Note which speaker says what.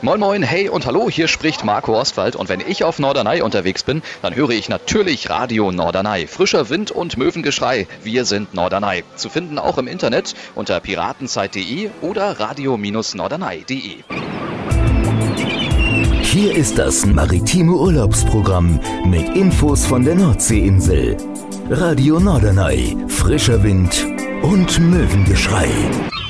Speaker 1: Moin moin, hey und hallo, hier spricht Marco Ostwald und wenn ich auf Norderney unterwegs bin, dann höre ich natürlich Radio Norderney. Frischer Wind und Möwengeschrei, wir sind Norderney. Zu finden auch im Internet unter piratenzeit.de oder radio-norderney.de.
Speaker 2: Hier ist das maritime Urlaubsprogramm mit Infos von der Nordseeinsel. Radio Norderney, frischer Wind und Möwengeschrei.